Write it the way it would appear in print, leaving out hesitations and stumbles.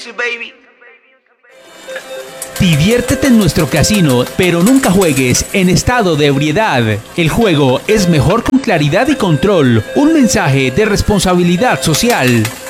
music, baby. Diviértete en nuestro casino, pero nunca juegues en estado de ebriedad. El juego es mejor con claridad y control. Un mensaje de responsabilidad social.